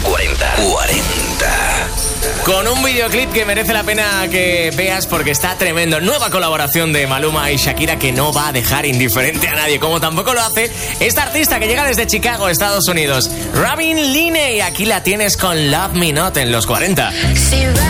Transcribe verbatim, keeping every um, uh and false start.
cuarenta. cuarenta. Con un videoclip que merece la pena que veas porque está tremendo. Nueva colaboración de Maluma y Shakira que no va a dejar indiferente a nadie, como tampoco lo hace esta artista que llega desde Chicago, Estados Unidos, Robin Linney. Aquí la tienes con Love Me Not en los cuarenta. Si